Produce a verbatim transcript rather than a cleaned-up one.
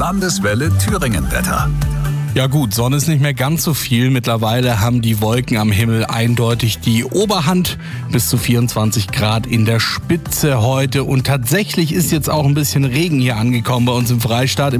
Landeswelle Thüringen-Wetter. Ja gut, Sonne ist nicht mehr ganz so viel. Mittlerweile haben die Wolken am Himmel eindeutig die Oberhand. Bis zu vierundzwanzig Grad in der Spitze heute. Und tatsächlich ist jetzt auch ein bisschen Regen hier angekommen bei uns im Freistaat.